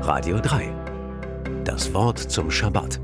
Radio 3. Das Wort zum Schabbat.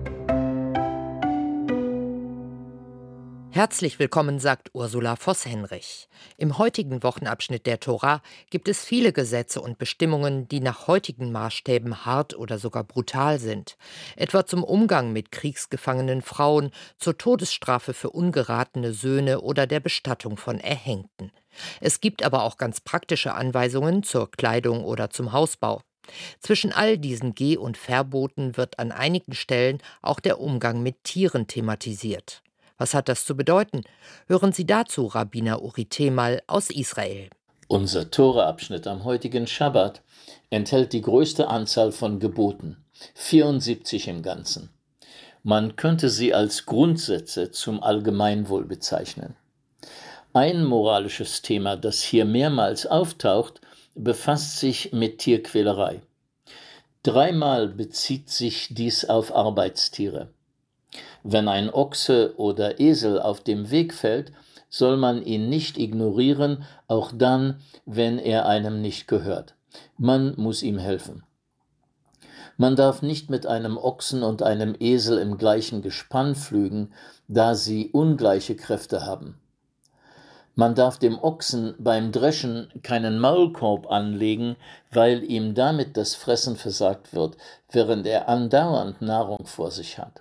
Herzlich willkommen, sagt Ursula Voss-Henrich. Im heutigen Wochenabschnitt der Tora gibt es viele Gesetze und Bestimmungen, die nach heutigen Maßstäben hart oder sogar brutal sind. Etwa zum Umgang mit kriegsgefangenen Frauen, zur Todesstrafe für ungeratene Söhne oder der Bestattung von Erhängten. Es gibt aber auch ganz praktische Anweisungen zur Kleidung oder zum Hausbau. Zwischen all diesen Geh- und Verboten wird an einigen Stellen auch der Umgang mit Tieren thematisiert. Was hat das zu bedeuten? Hören Sie dazu Rabbiner Uri Temal aus Israel. Unser Tora-Abschnitt am heutigen Schabbat enthält die größte Anzahl von Geboten, 74 im Ganzen. Man könnte sie als Grundsätze zum Allgemeinwohl bezeichnen. Ein moralisches Thema, das hier mehrmals auftaucht, befasst sich mit Tierquälerei. 3-mal bezieht sich dies auf Arbeitstiere. Wenn ein Ochse oder Esel auf dem Weg fällt, soll man ihn nicht ignorieren, auch dann, wenn er einem nicht gehört. Man muss ihm helfen. Man darf nicht mit einem Ochsen und einem Esel im gleichen Gespann pflügen, da sie ungleiche Kräfte haben. Man darf dem Ochsen beim Dreschen keinen Maulkorb anlegen, weil ihm damit das Fressen versagt wird, während er andauernd Nahrung vor sich hat.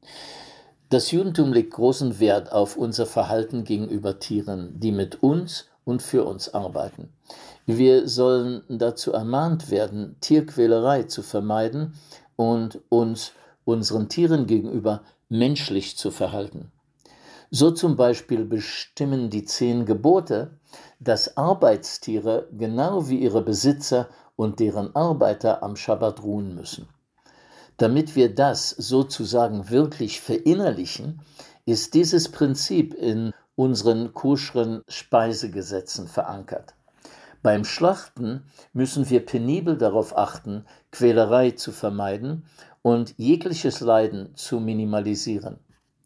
Das Judentum legt großen Wert auf unser Verhalten gegenüber Tieren, die mit uns und für uns arbeiten. Wir sollen dazu ermahnt werden, Tierquälerei zu vermeiden und uns unseren Tieren gegenüber menschlich zu verhalten. So zum Beispiel bestimmen die 10 Gebote, dass Arbeitstiere genau wie ihre Besitzer und deren Arbeiter am Schabbat ruhen müssen. Damit wir das sozusagen wirklich verinnerlichen, ist dieses Prinzip in unseren koscheren Speisegesetzen verankert. Beim Schlachten müssen wir penibel darauf achten, Quälerei zu vermeiden und jegliches Leiden zu minimalisieren.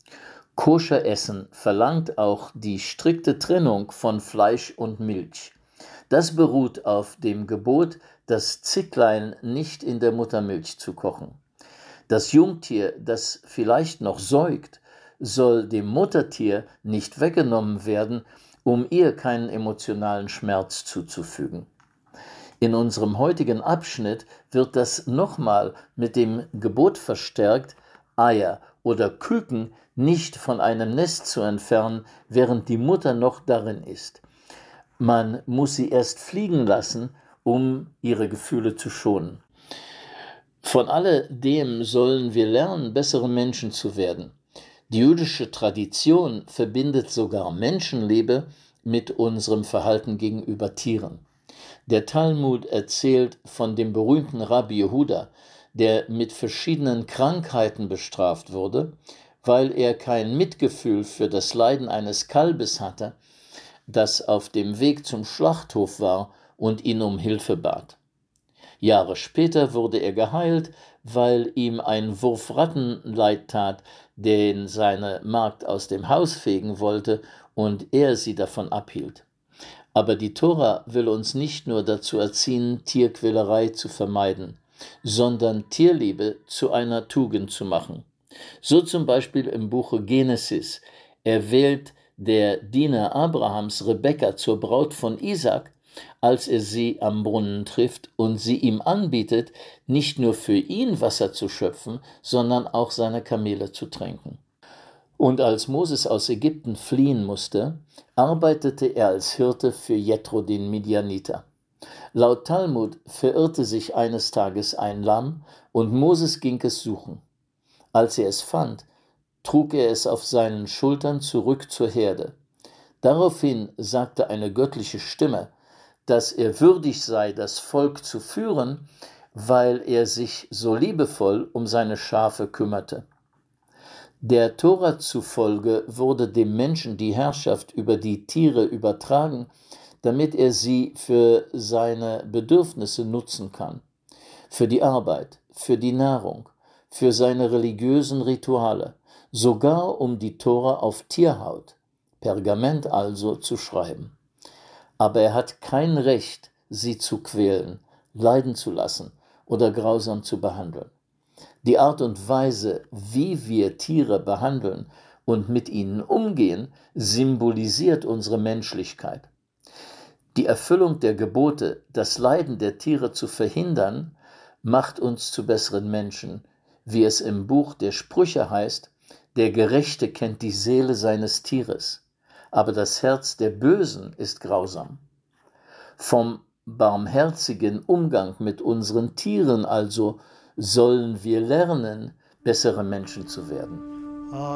Koscheressen verlangt auch die strikte Trennung von Fleisch und Milch. Das beruht auf dem Gebot, das Zicklein nicht in der Muttermilch zu kochen. Das Jungtier, das vielleicht noch säugt, soll dem Muttertier nicht weggenommen werden, um ihr keinen emotionalen Schmerz zuzufügen. In unserem heutigen Abschnitt wird das nochmal mit dem Gebot verstärkt, Eier oder Küken nicht von einem Nest zu entfernen, während die Mutter noch darin ist. Man muss sie erst fliegen lassen, um ihre Gefühle zu schonen. Von alledem sollen wir lernen, bessere Menschen zu werden. Die jüdische Tradition verbindet sogar Menschenliebe mit unserem Verhalten gegenüber Tieren. Der Talmud erzählt von dem berühmten Rabbi Jehuda, der mit verschiedenen Krankheiten bestraft wurde, weil er kein Mitgefühl für das Leiden eines Kalbes hatte, das auf dem Weg zum Schlachthof war und ihn um Hilfe bat. Jahre später wurde er geheilt, weil ihm ein Wurf Ratten leid tat, den seine Magd aus dem Haus fegen wollte und er sie davon abhielt. Aber die Tora will uns nicht nur dazu erziehen, Tierquälerei zu vermeiden, sondern Tierliebe zu einer Tugend zu machen. So zum Beispiel im Buche Genesis erwählt der Diener Abrahams Rebekka zur Braut von Isaak, als er sie am Brunnen trifft und sie ihm anbietet, nicht nur für ihn Wasser zu schöpfen, sondern auch seine Kamele zu tränken. Und als Moses aus Ägypten fliehen musste, arbeitete er als Hirte für Jethro den Midianiter. Laut Talmud verirrte sich eines Tages ein Lamm und Moses ging es suchen. Als er es fand, trug er es auf seinen Schultern zurück zur Herde. Daraufhin sagte eine göttliche Stimme, dass er würdig sei, das Volk zu führen, weil er sich so liebevoll um seine Schafe kümmerte. Der Tora zufolge wurde dem Menschen die Herrschaft über die Tiere übertragen, damit er sie für seine Bedürfnisse nutzen kann, für die Arbeit, für die Nahrung, für seine religiösen Rituale, sogar um die Tora auf Tierhaut, Pergament also, zu schreiben. Aber er hat kein Recht, sie zu quälen, leiden zu lassen oder grausam zu behandeln. Die Art und Weise, wie wir Tiere behandeln und mit ihnen umgehen, symbolisiert unsere Menschlichkeit. Die Erfüllung der Gebote, das Leiden der Tiere zu verhindern, macht uns zu besseren Menschen, wie es im Buch der Sprüche heißt: Der Gerechte kennt die Seele seines Tieres, aber das Herz der Bösen ist grausam. Vom barmherzigen Umgang mit unseren Tieren also sollen wir lernen, bessere Menschen zu werden.